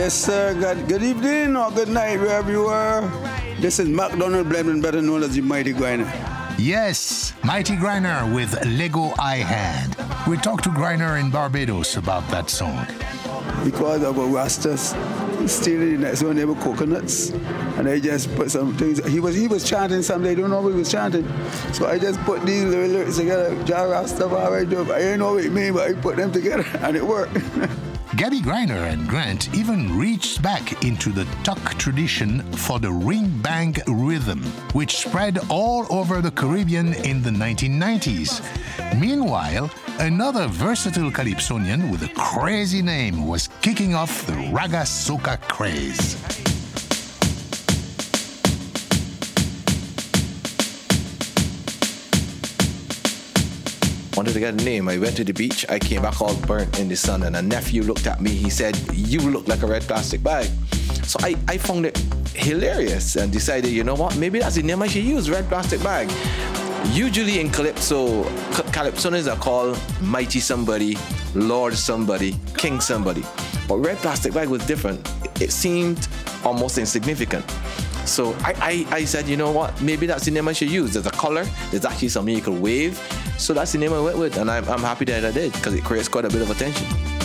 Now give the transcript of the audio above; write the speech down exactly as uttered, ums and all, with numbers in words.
Yes, sir. Good, good evening or good night, wherever you are. This is McDonald Bledman, better known as the Mighty Griner. Yes, Mighty Griner with Lego I Had. We talked to Griner in Barbados about that song. Because of our Rastas stealing the next one, they were coconuts. And I just put some things. He was he was chanting something. I don't know what he was chanting. So I just put these little lyrics together. Jah Rastafari. I didn't know what it mean, but I put them together and it worked. Gabby Griner and Grant even reached back into the tuck tradition for the ring bang rhythm, which spread all over the Caribbean in the nineteen nineties. Meanwhile, another versatile calypsonian with a crazy name was kicking off the Raga Soca craze. Wanted to get a name. I went to the beach. I came back all burnt in the sun, and a nephew looked at me. He said, "You look like a red plastic bag." So I, I found it hilarious and decided, you know what? Maybe that's the name I should use, red plastic bag. Usually in Calypso, Calypsonians are called Mighty Somebody, Lord Somebody, King Somebody. But red plastic bag was different. It seemed almost insignificant. So I, I, I said, you know what? Maybe that's the name I should use. There's a color. There's actually something you could wave. So that's the name I went with. And I'm, I'm happy that I did because it creates quite a bit of attention.